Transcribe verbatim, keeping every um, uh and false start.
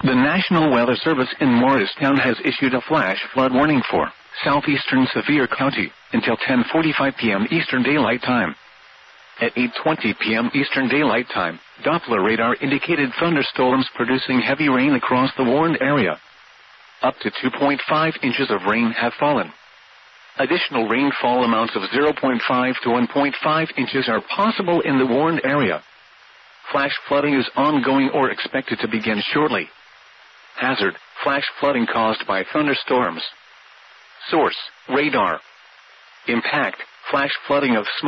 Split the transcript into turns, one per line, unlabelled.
The National Weather Service in Morristown has issued a flash flood warning for southeastern Sevier County until ten forty-five p.m. Eastern Daylight Time. At eight twenty p.m. Eastern Daylight Time, Doppler radar indicated thunderstorms producing heavy rain across the warned area. Up to two point five inches of rain have fallen. Additional rainfall amounts of zero point five to one point five inches are possible in the warned area. Flash flooding is ongoing or expected to begin shortly. Hazard: flash flooding caused by thunderstorms. Source: radar. Impact: flash flooding of smoke.